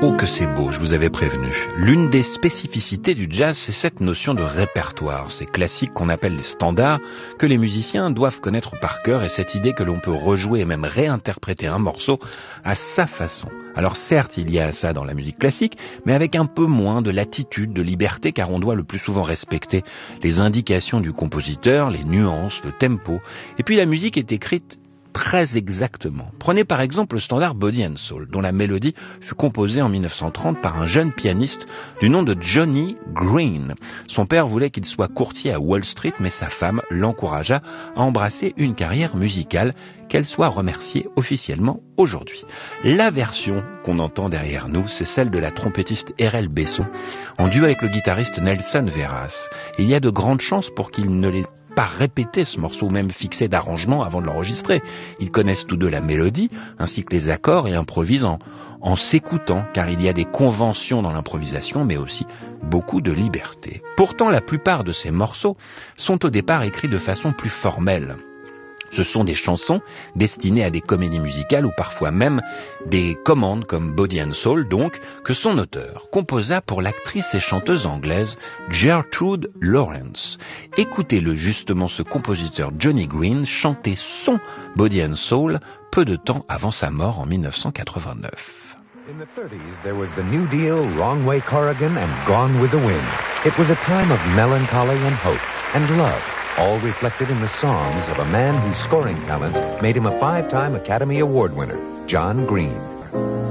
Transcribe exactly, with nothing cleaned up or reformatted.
Oh que c'est beau, je vous avais prévenu. L'une des spécificités du jazz, c'est cette notion de répertoire. Ces classiques qu'on appelle les standards, que les musiciens doivent connaître par cœur, et cette idée que l'on peut rejouer et même réinterpréter un morceau à sa façon. Alors certes, il y a ça dans la musique classique, mais avec un peu moins de latitude, de liberté, car on doit le plus souvent respecter les indications du compositeur, les nuances, le tempo. Et puis la musique est écrite très exactement. Prenez par exemple le standard Body and Soul, dont la mélodie fut composée en dix-neuf cent trente par un jeune pianiste du nom de Johnny Green. Son père voulait qu'il soit courtier à Wall Street, mais sa femme l'encouragea à embrasser une carrière musicale, qu'elle soit remerciée officiellement aujourd'hui. La version qu'on entend derrière nous, c'est celle de la trompettiste Erel Besson, en duo avec le guitariste Nelson Veras. Et il y a de grandes chances pour qu'il ne l'ait pas répéter ce morceau, même fixé d'arrangement avant de l'enregistrer. Ils connaissent tous deux la mélodie, ainsi que les accords, et improvisent en, en s'écoutant, car il y a des conventions dans l'improvisation, mais aussi beaucoup de liberté. Pourtant, la plupart de ces morceaux sont au départ écrits de façon plus formelle. Ce sont des chansons destinées à des comédies musicales ou parfois même des commandes comme Body and Soul, donc, que son auteur composa pour l'actrice et chanteuse anglaise Gertrude Lawrence. Écoutez-le justement, ce compositeur Johnny Green chanter son Body and Soul peu de temps avant sa mort en dix-neuf cent quatre-vingt-neuf. In the thirties, there was the New Deal, Wrong Way Corrigan, and Gone with the Wind. It was a time of melancholy and hope and love, all reflected in the songs of a man whose scoring talents made him a five-time Academy Award winner, John Green.